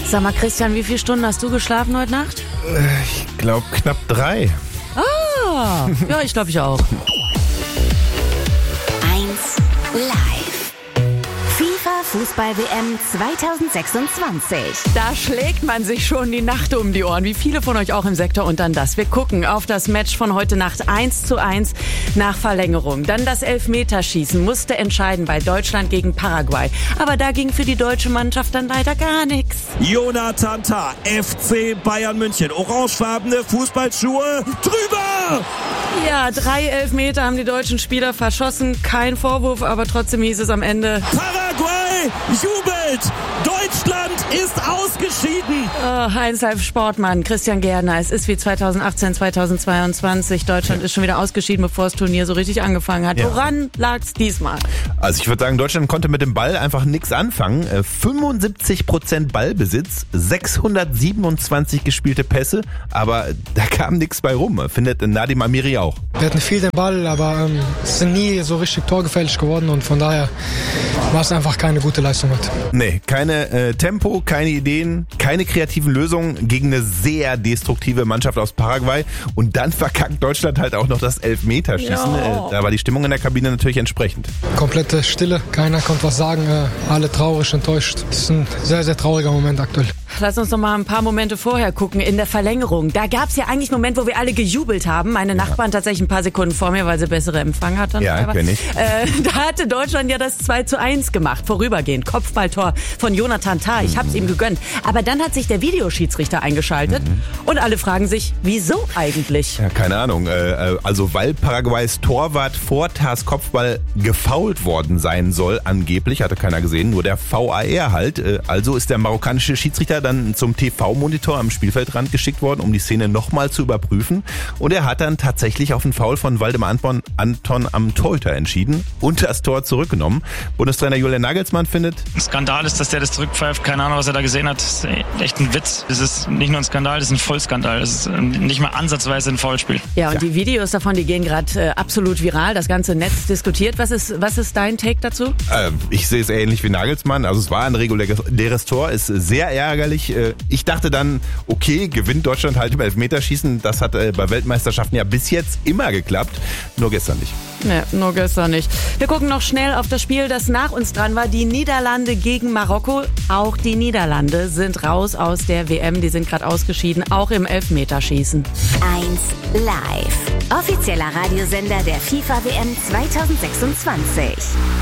Sag mal, Christian, wie viele Stunden hast du geschlafen heute Nacht? Ich glaube knapp 3. Ah, ja, ich glaube ich auch. 1 Live. FIFA Fußball-WM 2026. Da schlägt man sich schon die Nacht um die Ohren, wie viele von euch auch im Sektor und dann das. Wir gucken auf das Match von heute Nacht 1:1 nach Verlängerung. Dann das Elfmeterschießen musste entscheiden bei Deutschland gegen Paraguay. Aber da ging für die deutsche Mannschaft dann leider gar nichts. Jonathan Tah, FC Bayern München, orangefarbene Fußballschuhe, drüber! Ja, 3 Elfmeter haben die deutschen Spieler verschossen. Kein Vorwurf, aber trotzdem hieß es am Ende: Paraguay jubelt! Deutschland ist ausgeschieden! Heinz Live Sportmann, Christian Gärtner. Es ist wie 2018, 2022. Deutschland ist schon wieder ausgeschieden, bevor das Turnier so richtig angefangen hat. Ja. Woran lag's diesmal? Also ich würde sagen, Deutschland konnte mit dem Ball einfach nichts anfangen. 75% Ballbesitz, 627 gespielte Pässe, aber da kam nichts bei rum, findet Nadim Amiri auch. Wir hatten viel den Ball, aber es sind nie so richtig torgefährlich geworden und von daher war es einfach keine gute Leistung heute. Nee, keine Tempo, keine Ideen, keine kreativen Lösungen gegen eine sehr destruktive Mannschaft aus Paraguay und dann verkackt Deutschland halt auch noch das Elfmeterschießen. Ja. Da war die Stimmung in der Kabine natürlich entsprechend. Komplette Stille, keiner konnte was sagen, alle traurig, enttäuscht. Das ist ein sehr, sehr trauriger Moment aktuell. Lass uns noch mal ein paar Momente vorher gucken. In der Verlängerung, da gab's ja eigentlich einen Moment, wo wir alle gejubelt haben. Meine Nachbarn tatsächlich ein paar Sekunden vor mir, weil sie bessere Empfang hatten. Ja, kenn ich. Da hatte Deutschland ja das 2:1 gemacht, vorübergehend. Kopfballtor von Jonathan Tah. Ich hab's ihm gegönnt. Aber dann hat sich der Videoschiedsrichter eingeschaltet und alle fragen sich, wieso eigentlich? Ja, keine Ahnung. Also weil Paraguays Torwart vor Tahs Kopfball gefoult worden sein soll, angeblich, hatte keiner gesehen, nur der VAR halt. Also ist der marokkanische Schiedsrichter dann zum TV-Monitor am Spielfeldrand geschickt worden, um die Szene nochmal zu überprüfen. Und er hat dann tatsächlich auf einen Foul von Waldemar Anton am Torhüter entschieden und das Tor zurückgenommen. Bundestrainer Julian Nagelsmann findet: Skandal ist, dass der das zurückpfeift. Keine Ahnung, was er da gesehen hat. Das ist echt ein Witz. Das ist nicht nur ein Skandal, das ist ein Vollskandal. Das ist nicht mal ansatzweise ein Foulspiel. Ja, und die Videos davon, die gehen gerade absolut viral. Das ganze Netz diskutiert. Was ist dein Take dazu? Ich sehe es ähnlich wie Nagelsmann. Also es war ein reguläres Tor, ist sehr ärgerlich. Ich dachte dann, okay, gewinnt Deutschland halt im Elfmeterschießen. Das hat bei Weltmeisterschaften ja bis jetzt immer geklappt. Nur gestern nicht. Ne, nur gestern nicht. Wir gucken noch schnell auf das Spiel, das nach uns dran war. Die Niederlande gegen Marokko. Auch die Niederlande sind raus aus der WM. Die sind gerade ausgeschieden, auch im Elfmeterschießen. 1 Live. Offizieller Radiosender der FIFA WM 2026.